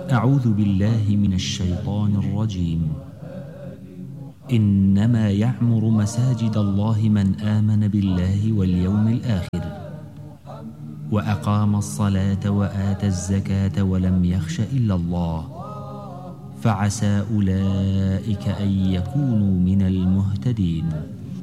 أعوذ بالله من الشيطان الرجيم. إنما يعمر مساجد الله من آمن بالله واليوم الآخر وأقام الصلاة وآتى الزكاة ولم يخش إلا الله فعسى أولئك أن يكونوا من المهتدين.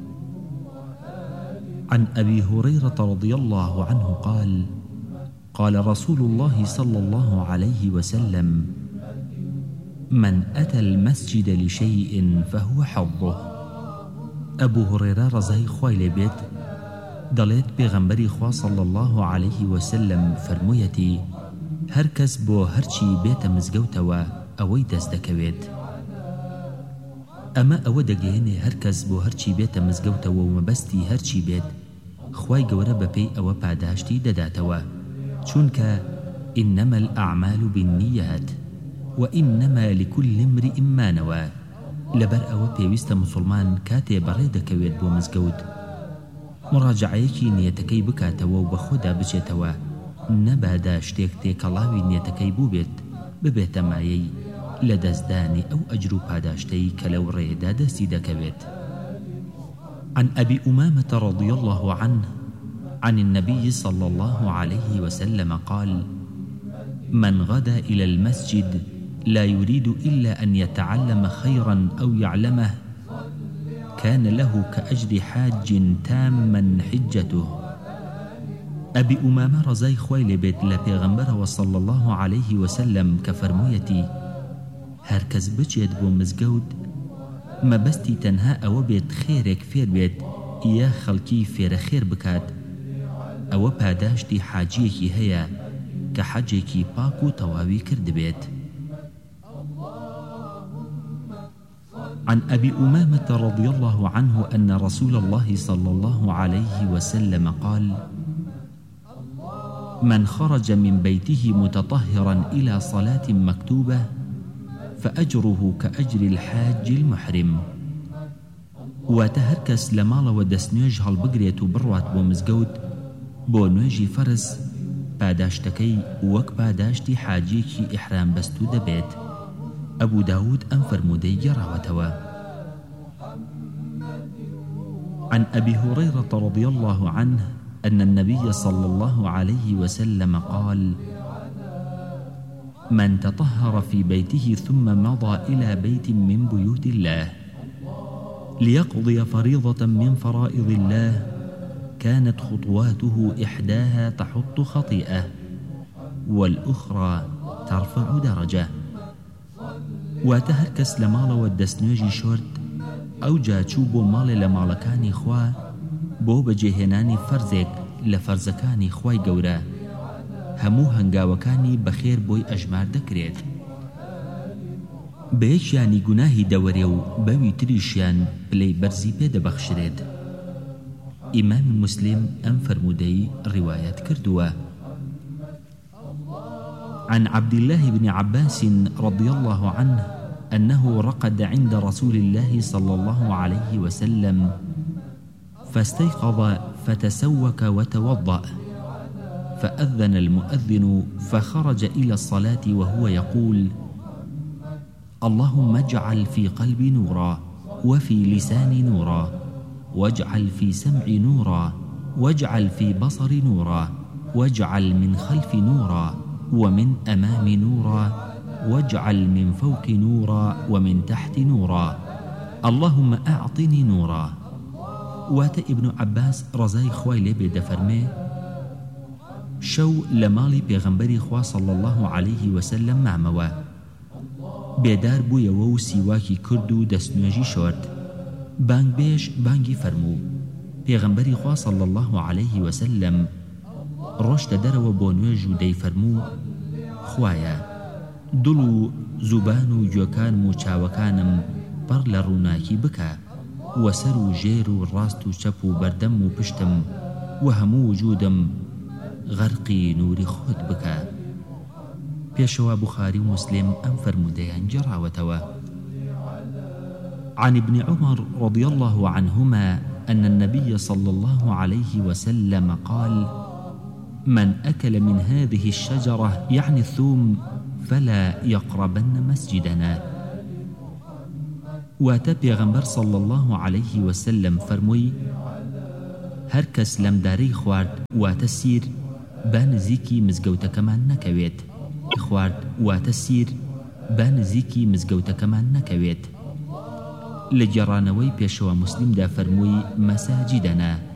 عن أبي هريرة رضي الله عنه قال: قال رسول الله صلى الله عليه وسلم: من أتى المسجد لشيء فهو حظه. أبو هريرة رضي خوای لێ بێت دەڵێت پێغەمبەری خوا صلى الله عليه وسلم فەرموویەتی: هەر کەس بۆ هەرچی بێتە مزگەوتەوە ئەوەی دەست دەکەوێت. ئەمە ئەوە دەگەیەنێ هەر کەس بۆ هەرچی بێتە مزگەوتەوە و مەبەستی هەرچی بێت خوای گەورە بەپێی ئەوە پاداشتی دەداتەوە، چونکە إنما الأعمال بالنيات وإنما لكل امرئ ما نوى. لەبەر ئەوە پێویستە مسلمان کاتێ بەڕێ دەکەوێت بۆ مزگەوت مراجعەیەکی نیەتەکەی بکاتەوە و بە خۆدا بچێتەوە، نەبادا شتێک تێکەڵاوی نیەتەکەی بوو بێت ببێتە مایەی لە دەستدانی ئەو ئەجر و پاداشتەی کە لەو ڕێدا دەستی دەکەوێت. عن أبي أمامة رضي الله عنه عن النبي صلى الله عليه وسلم قال: من غدا إلى المسجد لا يريد إلا أن يتعلم خيرا أو يعلمه كان له كأجر حاج تاما حجته. أبي أمامة رضي خوای لێ بێت لە پێغەمبەرەوە صلى الله عليه وسلم کە فەرموویەتی: هەر کەس بچێت بۆ مزگەوت مەبەستی تەنها ئەوە بێت خێرێک فێر بێت یا خەڵکی فێرە خێر بکات، ئەوە پاداشتی حاجیەکی هەیە کە حەجێکی پاک و تەواوی کرد بێت. عن أبي أمامة رضي الله عنه أن رسول الله صلى الله عليه وسلم قال: من خرج من بيته متطهرا إلى صلاة مكتوبة فأجره كأجر الحاج المحرم. وتهركس لمال ودسنيج هالبقرية بروات بومزقود بونوجي فرس پاداشتكي وك پاداشتي حاجيكي إحرام بستو دبيت. أبو داود أنفرمودي جراوتوا. عن أبي هريرة رضي الله عنه أن النبي صلى الله عليه وسلم قال: من تطهر في بيته ثم مضى إلى بيت من بيوت الله ليقضي فريضة من فرائض الله كانت خطواته إحداها تحط خطيئة والأخرى ترفع درجة. وتهركس لمال ودسنوجي شورت أو جاچوب مال لمالكاني خوا بۆ بەجێهێنانی فەرزێک لە فەرزەکانی خوای گەورە هەموو هەنگاوەکانی بەخێر بۆی ئەژمار دەکرێت. بە یەکیانی گوناهی دەوەرێ و بەوی تریشیان پلەی بەرزی پێدەبەخشرێت. ئیمام مسلم ئەم فەرمودەی ڕیوایەت کردووە. عن عبد الله بن عباس رضي الله عنه أنه رقد عند رسول الله صلى الله عليه وسلم فاستيقظ فتسوك وتوضأ فأذن المؤذن فخرج إلى الصلاة وهو يقول: اللهم اجعل في قلبي نورا وفي لساني نورا واجعل في سمعي نورا واجعل في بصري نورا واجعل من خلفي نورا ومن أمامي نورا واجعل من فوق نورا ومن تحت نورا اللهم أعطني نورا. واتە ابن عباس ڕزای خوای لێ بێ دەفەرمێ شەو لە ماڵی پێغەمبەری خوا صلی الله عليه وسلم مامەوە، بێدار بوویەوە و سیواکی کرد و دەستنوێژی شۆرد، بانگبێژ بانگی فەرموو. پێغەمبەری خوا صلی الله عليه وسلم ڕۆشتە دەرەوە بۆ نوێژ و دەیفەرموو: خوایە دڵ و زوبان و گوێکانم و چاوەکانم پڕ لە ڕووناکی بکە وسر و ژێر و ڕاست و چەپ و بەردەم و پشتم و هەموو وجودم غەرقی نوری خۆت بکە. پێشەوە بوخاری و مسلم ئەم فەرمودەیان جێڕاوەتەوە. عن ابن عمر رضي الله عنهما أن النبي صلى الله عليه وسلم قال: من أكل من هذه الشجرة يعني الثوم فلا يقربن مسجدنا. واتە پێغەمبەر صلى الله عليه وسلم فەرمووی هەر کەس لەمدارەی خوارد واتە سیر با نزیکی مزگەوتەکەمان نەکەوێت. خوارد واتە سیر با نزیکی مزگەوتەکەمان نەکەوێت. لە گێڕانەوەی پێشەوە موسلیمدا فەرمووی مەساجیدەنا